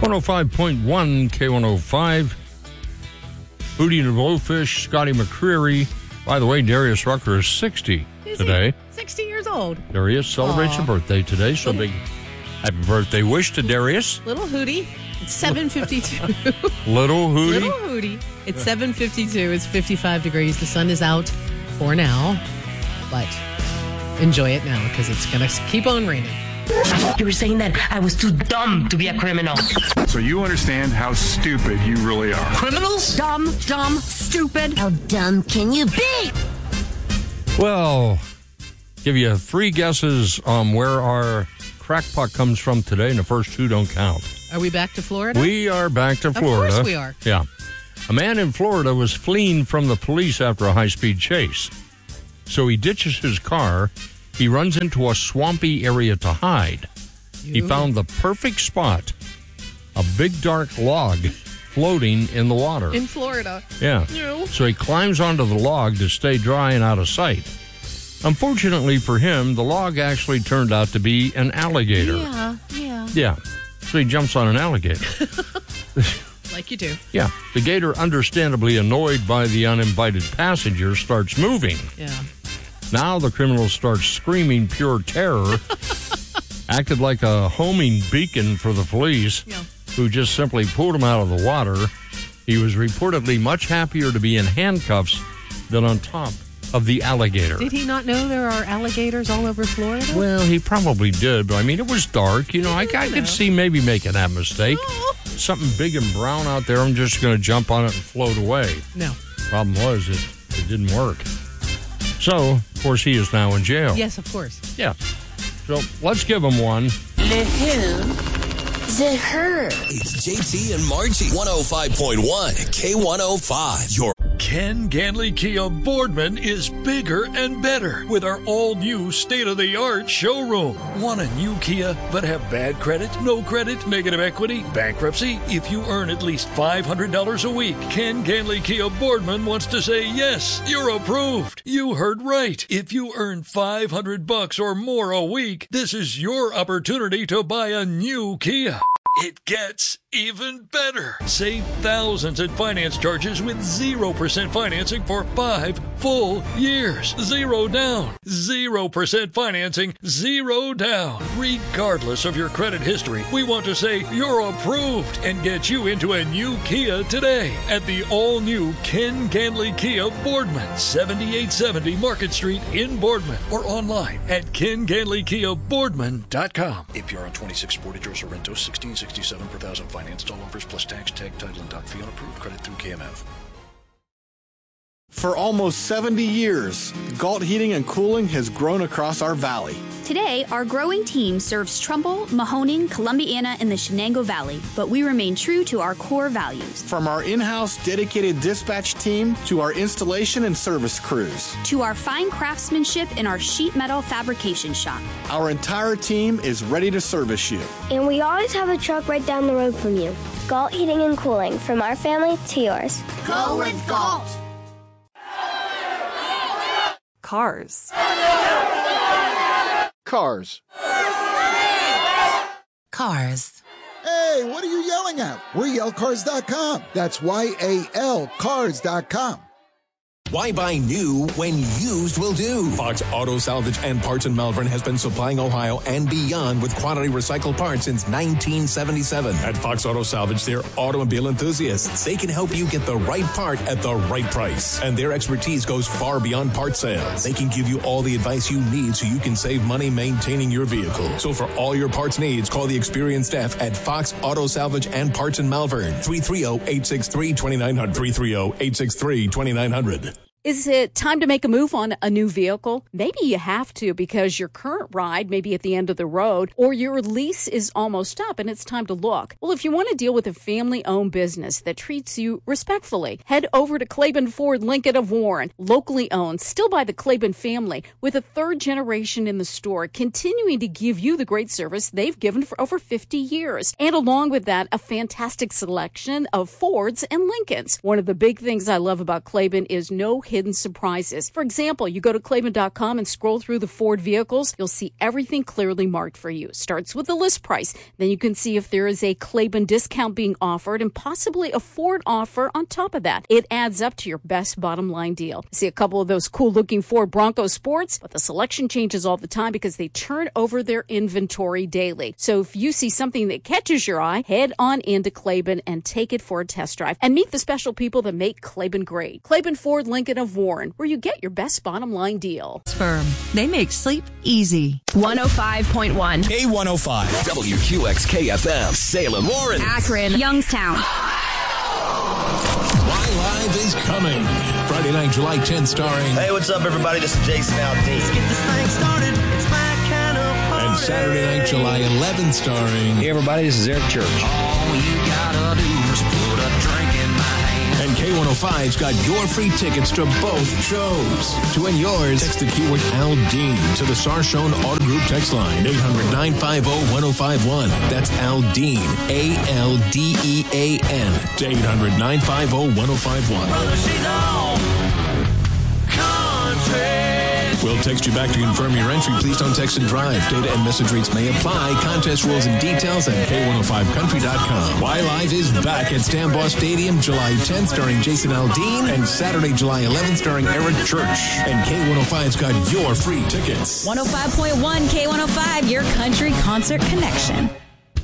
105.1 K105. Hootie and the Blowfish, Scotty McCreery. By the way, Darius Rucker is 60 today. 60 years old. Darius celebrates a birthday today, so big happy birthday wish to Darius. Little Hootie. It's 7:52. Little Hootie. Little Hootie. It's 7:52. It's 55 degrees. The sun is out for now, but enjoy it now because it's going to keep on raining. You were saying that I was too dumb to be a criminal. So you understand how stupid you really are. Criminals? Dumb, stupid. How dumb can you be? Well, give you 3 guesses on where our crackpot comes from today, and the first 2 don't count. Are we back to Florida? We are back to Florida. Of course we are. Yeah. A man in Florida was fleeing from the police after a high-speed chase. So he ditches his car. He runs into a swampy area to hide. He found the perfect spot, a big dark log floating in the water. In Florida. Yeah. So he climbs onto the log to stay dry and out of sight. Unfortunately for him, the log actually turned out to be an alligator. Yeah. So he jumps on an alligator. Like you do. Yeah. The gator, understandably annoyed by the uninvited passenger, starts moving. Yeah. Now the criminal starts screaming pure terror, acted like a homing beacon for the police, who just simply pulled him out of the water. He was reportedly much happier to be in handcuffs than on top of the alligator. Did he not know there are alligators all over Florida? Well, he probably did, but I mean, it was dark. I could see maybe making that mistake. Something big and brown out there, I'm just going to jump on it and float away. No. Problem was, it didn't work. So, of course, he is now in jail. Yes, of course. Yeah. So, let's give him one. The who? The her. It's JT and Margie. 105.1 K105. Your Ken Ganley Kia Boardman is bigger and better with our all-new state-of-the-art showroom. Want a new Kia but have bad credit, no credit, negative equity, bankruptcy? If you earn at least $500 a week, Ken Ganley Kia Boardman wants to say yes, you're approved. You heard right. If you earn $500 or more a week, this is your opportunity to buy a new Kia. It gets even better. Save thousands in finance charges with 0% financing for 5 full years. 0 down. 0% financing. 0 down. Regardless of your credit history, we want to say you're approved and get you into a new Kia today at the all-new Ken Ganley Kia Boardman, 7870 Market Street in Boardman, or online at KenGanleyKiaBoardman.com. APR on 26 Sportage or Sorrento, 1667 per thousand. Financed all offers plus tax, tag, title, and doc fee on approved credit through KMF. For almost 70 years, Galt Heating and Cooling has grown across our valley. Today, our growing team serves Trumbull, Mahoning, Columbiana, and the Shenango Valley, but we remain true to our core values. From our in-house dedicated dispatch team to our installation and service crews. To our fine craftsmanship in our sheet metal fabrication shop. Our entire team is ready to service you. And we always have a truck right down the road from you. Galt Heating and Cooling, from our family to yours. Go with Galt! Cars. Cars. Cars. Hey, what are you yelling at? We're yellcars.com. That's YAL cars.com. Why buy new when used will do? Fox Auto Salvage and Parts in Malvern has been supplying Ohio and beyond with quality recycled parts since 1977. At Fox Auto Salvage, they're automobile enthusiasts. They can help you get the right part at the right price. And their expertise goes far beyond part sales. They can give you all the advice you need so you can save money maintaining your vehicle. So for all your parts needs, call the experienced staff at Fox Auto Salvage and Parts in Malvern. 330-863-2900. 330-863-2900. Is it time to make a move on a new vehicle? Maybe you have to because your current ride may be at the end of the road or your lease is almost up and it's time to look. Well, if you want to deal with a family-owned business that treats you respectfully, head over to Claiborne Ford Lincoln of Warren, locally owned, still by the Claiborne family, with a third generation in the store, continuing to give you the great service they've given for over 50 years. And along with that, a fantastic selection of Fords and Lincolns. One of the big things I love about Claiborne is no hidden surprises. For example, you go to Klaben.com and scroll through the Ford vehicles. You'll see everything clearly marked for you. Starts with the list price. Then you can see if there is a Klaben discount being offered and possibly a Ford offer on top of that. It adds up to your best bottom line deal. See a couple of those cool looking Ford Bronco Sports, but the selection changes all the time because they turn over their inventory daily. So if you see something that catches your eye, head on into Klaben and take it for a test drive and meet the special people that make Klaben great. Klaben Ford Lincoln of Warren, where you get your best bottom line deal. Firm. They make sleep easy. 105.1 K105 WQXK-FM Salem, Warren, Akron, Youngstown. Y Live is coming. Friday night, July 10th, starring. Hey, what's up, everybody? This is Jason Aldean. Let's get this thing started. It's my kind of party. And Saturday night, July 11th, starring. Hey, everybody, this is Eric Church. All you gotta do is put a drink in my hand. And K105's got your free tickets to both shows. To win yours, text the keyword Aldean to the Sarshone Auto Group text line, 800-950-1051. That's Aldean, A-L-D-E-A-N, to 800-950-1051. She's on country. We'll text you back to confirm your entry. Please don't text and drive. Data and message rates may apply. Contest rules and details at K105country.com. Y Live is back at Stambaugh Stadium July 10th, starring Jason Aldean, and Saturday, July 11th, starring Eric Church. And K105's got your free tickets. 105.1 K105, your country concert connection.